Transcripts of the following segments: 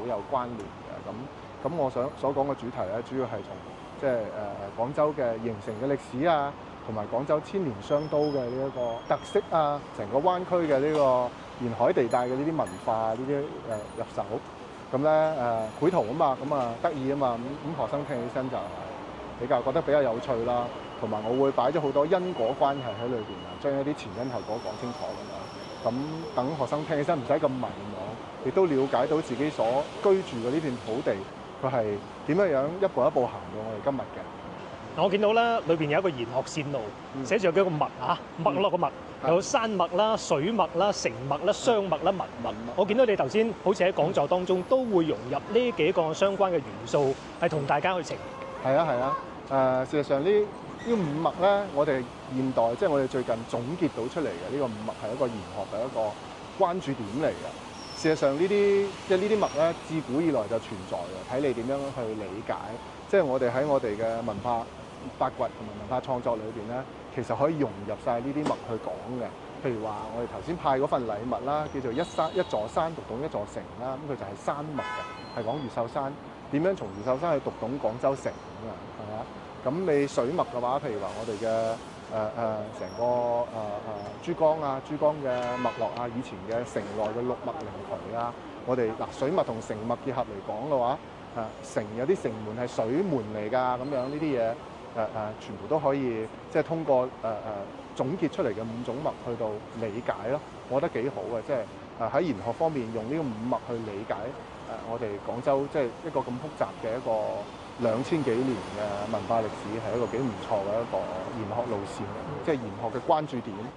有關聯嘅。咁我所講嘅主題咧，主要係從即係廣州嘅形成嘅歷史啊，同埋廣州千年商都嘅呢一個特色啊，成個灣區嘅呢個沿海地帶嘅呢啲文化呢啲入手。咁咧繪圖啊嘛，咁啊得意啊嘛，咁學生聽起身就係覺得比較有趣啦。同埋我會擺咗好多因果關係喺裏邊啊，將一啲前因後果講清楚咁樣。咁等學生聽起身唔使咁迷茫，亦都了解到自己所居住嘅呢片土地，佢係點樣一步一步行到我哋今日嘅。 我見到咧裏邊有一個研學線路，寫住有幾個脈啊，脈絡個脈，有山脈啦、水脈啦、城脈啦、商脈啦、文脈。我見到你頭先好似喺講座當中都會融入呢幾個相關嘅元素，係同大家去呈。 係啊，事實上呢五脈咧，我哋現代即係我哋最近總結到出嚟嘅呢個五脈係一個研學嘅一個關注點嚟嘅。事實上呢啲脈咧，自古以來就存在嘅，睇你點樣去理解。即係我哋喺我哋嘅文化發掘同埋文化創作裏邊咧，其實可以融入晒呢啲脈去講嘅。譬如話，我哋頭先派嗰份禮物啦，叫做一座山讀懂一座城啦，咁佢就係山脈嘅，係講越秀山點樣從越秀山去讀懂廣州城咁啊，係咪啊？咁你水脈嘅話，譬如話我哋嘅成個珠江啊，珠江嘅脈絡啊，以前嘅城內嘅六脈靈渠啊，我哋水脈同城脈結合嚟講嘅話，城有啲城門係水門嚟㗎，咁樣呢啲嘢全部都可以即係通過總結出嚟嘅五種脈去到理解咯，我覺得幾好嘅，即係喺研學方面用呢個五脈去理解我哋廣州即係一個咁複雜嘅一個2000幾年嘅文化歷史，係一個幾唔錯嘅一個研學路線，即係研學嘅關注點。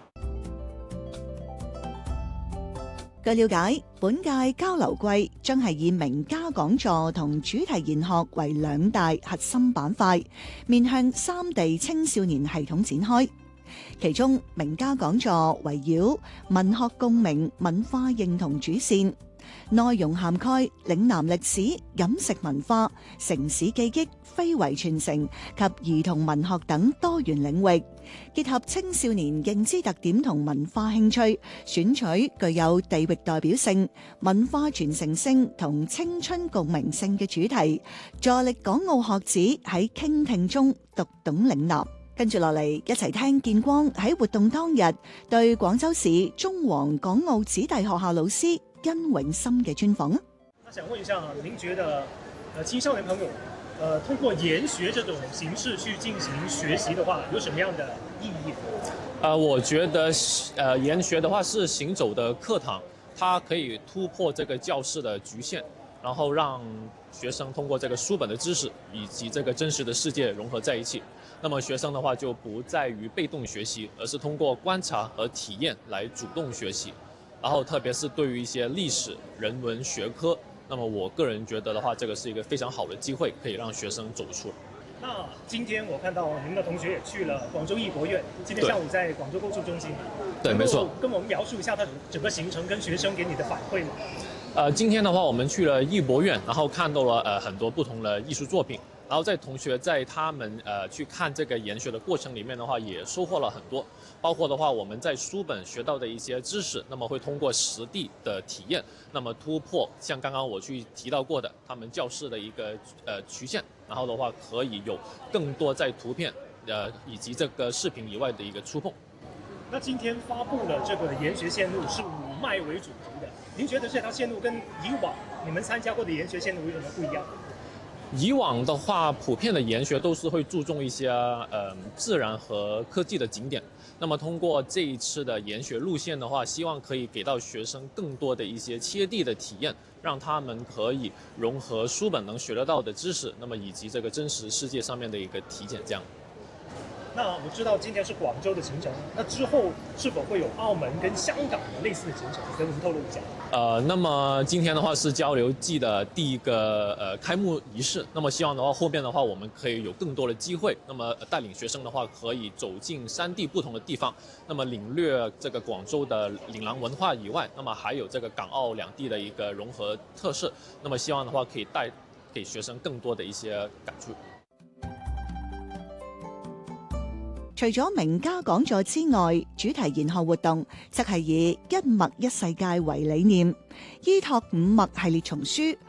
據了解，本屆交流季將係以名家講座同主題研學為兩大核心板塊，面向三地青少年系統展開。其中名家講座圍繞文學共鳴、文化認同主線，內容涵蓋嶺南歷史、飲食文化、城市記憶、非遺傳承及兒童文學等多元領域，結合青少年認知特點同文化興趣，選取具有地域代表性、文化傳承性同青春共鳴性嘅主題，助力港澳學子喺傾聽中讀懂嶺南。跟住落嚟，一齊聽建光喺活動當日對廣州市中皇港澳子弟學校老師殷永森嘅專訪。 想問一下，您覺得青少年朋友通過研學這種形式去進行學習的話，有什麼樣的意義？ 我覺得研學的話是行走的課堂，它可以突破這個教室的局限，然後讓學生通過這個書本的知識以及這個真實的世界融合在一起。那麼學生的話就不在於被動學習，而是通過觀察和體驗來主動學習。然後特別是對於一些歷史、人文學科，那麼我個人覺得的話，這個是一個非常好的機會，可以讓學生走出來。 那今天我看到您的同學也去了廣州藝博院，今天下午在廣州購書中心。 對，沒錯。 跟我們描述一下它整個行程跟學生給你的反饋嗎？ 今天的話，我們去了藝博院，然後看到了很多不同的藝術作品。然後同學在他們去看這個研學的過程裡面的話，也收穫了很多，包括的話我們在書本學到的一些知識，那麼會通過實地的體驗，那麼突破像剛剛我去提到過的他們教室的一個局限，然後的話可以有更多在圖片以及這個視頻以外的一個觸碰。 那今天發布了這個研學線路是5脈為主題的，您覺得這條線路跟以往你們參加過的研學線路有什麼不一樣？ 以往的話，普遍的研學都是會注重一些自然和科技的景點。那麼通過這一次的研學路線的話，希望可以給到學生更多的一些切地的體驗，讓他們可以融合書本能學得到的知識，那麼以及這個真實世界上面的一個體檢這樣。 那我知道今天是廣州的行程，那之後是否會有澳門跟香港的類似的行程？給我們透露一下。 那麼今天的話是交流季的第一個開幕儀式，那麼希望的話後面的話我們可以有更多的機會，那麼帶領學生的話可以走進三地不同的地方，那麼領略這個廣州的嶺南文化以外，那麼還有這個港澳兩地的一個融合特色，那麼希望的話可以帶給學生更多的一些感觸。 除咗名家講座之外，主題研學活動則係以一脈一世界為理念，依託五脈系列叢書，